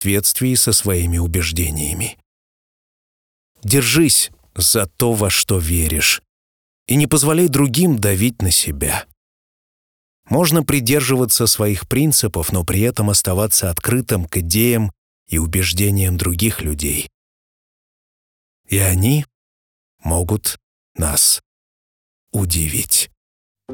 соответствии со своими убеждениями. Держись за то, во что веришь, и не позволяй другим давить на себя. Можно придерживаться своих принципов, но при этом оставаться открытым к идеям и убеждениям других людей. И они могут нас удивить.